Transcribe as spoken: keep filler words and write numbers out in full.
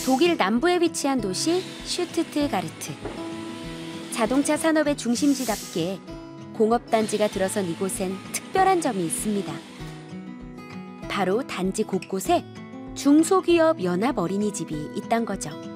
독일 남부에 위치한 도시 슈투트가르트. 자동차 산업의 중심지답게 공업단지가 들어선 이곳엔 특별한 점이 있습니다. 바로 단지 곳곳에 중소기업 연합 어린이집이 있단 거죠.